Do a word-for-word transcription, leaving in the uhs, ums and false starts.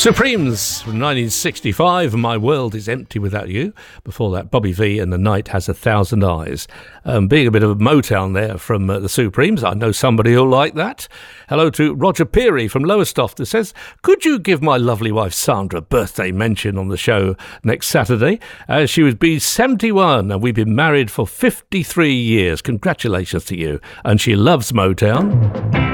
Supremes from nineteen sixty-five, My World is Empty Without You. Before that, Bobby Vee and The Night Has a Thousand Eyes. Um, being a bit of a Motown there from uh, the Supremes, I know somebody who'll like that. Hello to Roger Peary from Lowestoft that says, could you give my lovely wife Sandra a birthday mention on the show next Saturday? Uh, she would be seventy-one and we've been married for fifty-three years. Congratulations to you. And she loves Motown.